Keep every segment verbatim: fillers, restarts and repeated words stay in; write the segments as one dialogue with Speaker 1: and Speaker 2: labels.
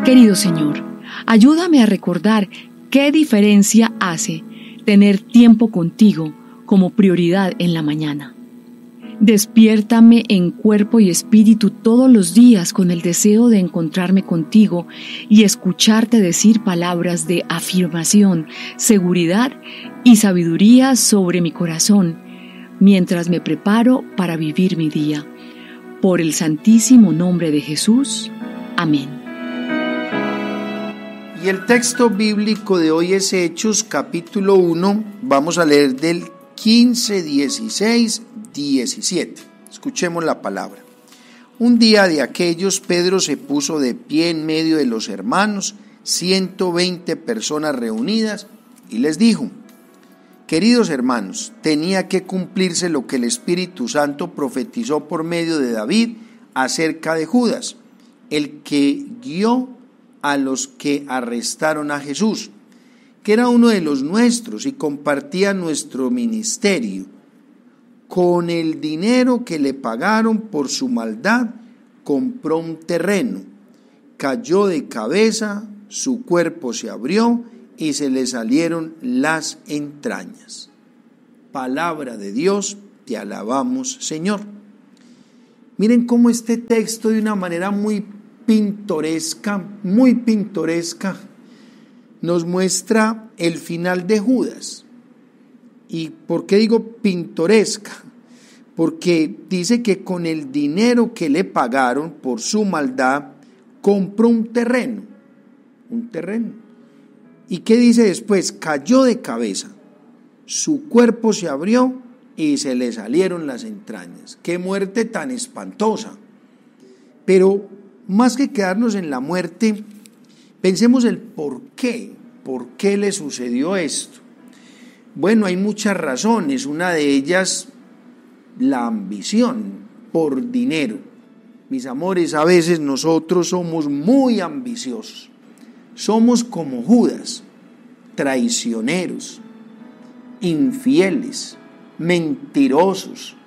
Speaker 1: Querido Señor, ayúdame a recordar qué diferencia hace tener tiempo contigo como prioridad en la mañana. Despiértame en cuerpo y espíritu todos los días con el deseo de encontrarme contigo y escucharte decir palabras de afirmación, seguridad y sabiduría sobre mi corazón, mientras me preparo para vivir mi día. Por el santísimo nombre de Jesús. Amén.
Speaker 2: Y el texto bíblico de hoy es Hechos, capítulo uno. Vamos a leer del quince, dieciséis, diecisiete. Escuchemos la palabra. Un día de aquellos, Pedro se puso de pie en medio de los hermanos, ciento veinte personas reunidas, y les dijo: Queridos hermanos, tenía que cumplirse lo que el Espíritu Santo profetizó por medio de David acerca de Judas, el que guió a los que arrestaron a Jesús, que era uno de los nuestros y compartía nuestro ministerio. Con el dinero que le pagaron por su maldad, compró un terreno, cayó de cabeza, su cuerpo se abrió y se le salieron las entrañas. Palabra de Dios, te alabamos, Señor. Miren cómo este texto, de una manera muy pintoresca, muy pintoresca, nos muestra el final de Judas. ¿Y por qué digo pintoresca? Porque dice que con el dinero que le pagaron por su maldad, compró un terreno, un terreno. ¿Y qué dice después? Cayó de cabeza, su cuerpo se abrió y se le salieron las entrañas. ¡Qué muerte tan espantosa! Pero más que quedarnos en la muerte, pensemos el por qué, por qué le sucedió esto. Bueno, hay muchas razones, una de ellas la ambición por dinero. Mis amores, a veces nosotros somos muy ambiciosos, somos como Judas, traicioneros, infieles, mentirosos,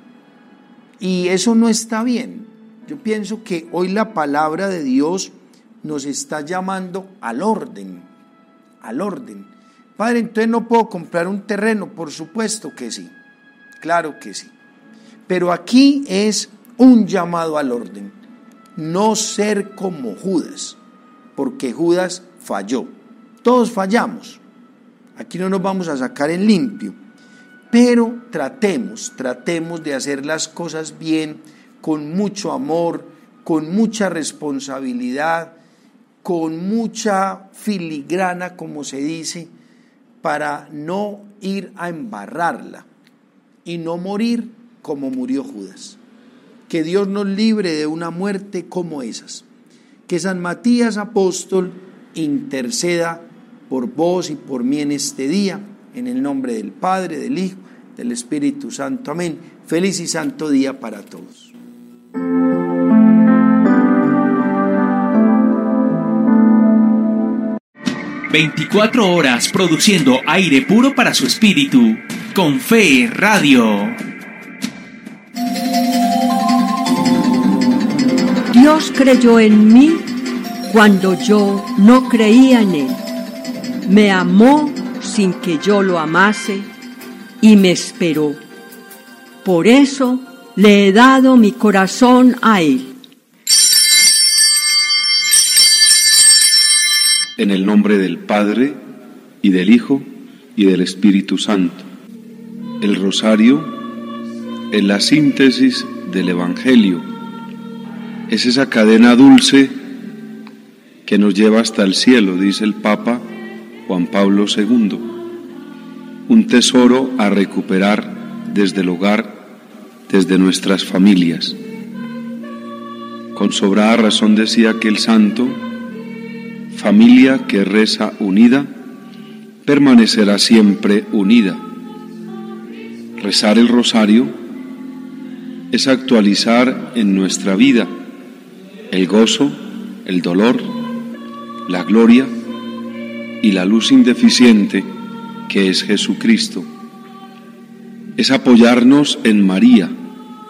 Speaker 2: y eso no está bien. Yo pienso que hoy la palabra de Dios nos está llamando al orden, al orden. Padre, entonces no puedo comprar un terreno. Por supuesto que sí, claro que sí. Pero aquí es un llamado al orden. No ser como Judas, porque Judas falló. Todos fallamos. Aquí no nos vamos a sacar en limpio. Pero tratemos, tratemos de hacer las cosas bien, con mucho amor, con mucha responsabilidad, con mucha filigrana, como se dice, para no ir a embarrarla y no morir como murió Judas. Que Dios nos libre de una muerte como esas. Que San Matías Apóstol interceda por vos y por mí en este día, en el nombre del Padre, del Hijo, del Espíritu Santo. Amén. Feliz y santo día para todos.
Speaker 3: veinticuatro horas produciendo aire puro para su espíritu. Con Fe Radio.
Speaker 4: Dios creyó en mí cuando yo no creía en Él. Me amó sin que yo lo amase y me esperó. Por eso le he dado mi corazón a Él.
Speaker 5: En el nombre del Padre, y del Hijo, y del Espíritu Santo. El rosario es la síntesis del Evangelio. Es esa cadena dulce que nos lleva hasta el cielo, dice el Papa Juan Pablo segundo. Un tesoro a recuperar desde el hogar, desde nuestras familias. Con sobrada razón decía aquel santo: familia que reza unida, permanecerá siempre unida. Rezar el rosario es actualizar en nuestra vida el gozo, el dolor, la gloria y la luz indeficiente que es Jesucristo. Es apoyarnos en María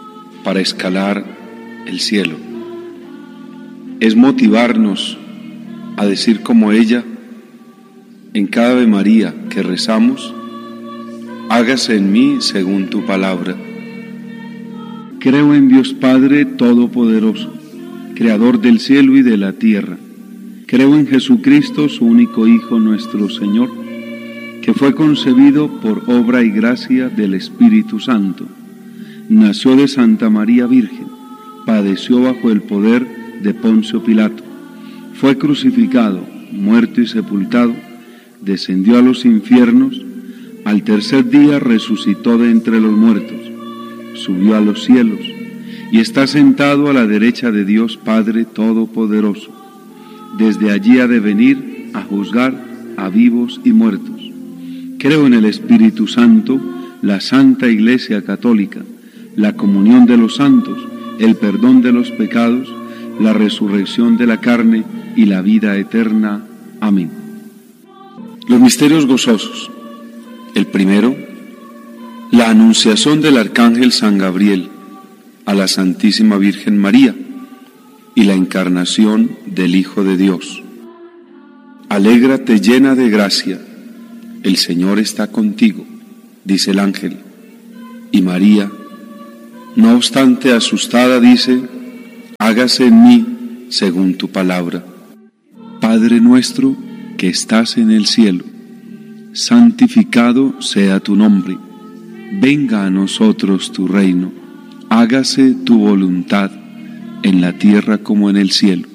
Speaker 5: para escalar el cielo. Es motivarnos a decir como ella, en cada Ave María que rezamos, hágase en mí según tu palabra. Creo en Dios Padre Todopoderoso, Creador del cielo y de la tierra. Creo en Jesucristo, su único Hijo, nuestro Señor, que fue concebido por obra y gracia del Espíritu Santo. Nació de Santa María Virgen, padeció bajo el poder de Poncio Pilato, fue crucificado, muerto y sepultado, descendió a los infiernos, al tercer día resucitó de entre los muertos, subió a los cielos y está sentado a la derecha de Dios Padre Todopoderoso. Desde allí ha de venir a juzgar a vivos y muertos. Creo en el Espíritu Santo, la Santa Iglesia Católica, la comunión de los santos, el perdón de los pecados, la resurrección de la carne y la vida eterna. Amén. Los misterios gozosos. El primero, la anunciación del arcángel San Gabriel a la Santísima Virgen María y la encarnación del Hijo de Dios. Alégrate llena de gracia, el Señor está contigo, dice el ángel. Y María, no obstante asustada, dice, hágase en mí según tu palabra. Padre nuestro que estás en el cielo, santificado sea tu nombre. Venga a nosotros tu reino. Hágase tu voluntad en la tierra como en el cielo.